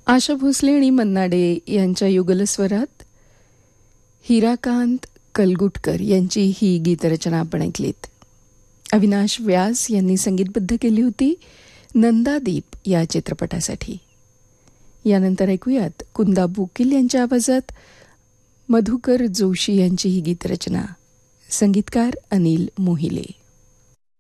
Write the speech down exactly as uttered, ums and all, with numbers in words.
आशा भोसले आणि मन्ना डे यांच्या युगलस्वरात हिराकांत कलगुटकर यांची ही गीतरचना आपण ऐकलीत. अविनाश व्यास यांनी संगीतबद्ध केली होती नंदादीप या चित्रपटासाठी. यानंतर ऐकूयात कुंदा बुकिल यांच्या आवाजात मधुकर जोशी यांची ही गीतरचना. संगीतकार अनिल मोहिले.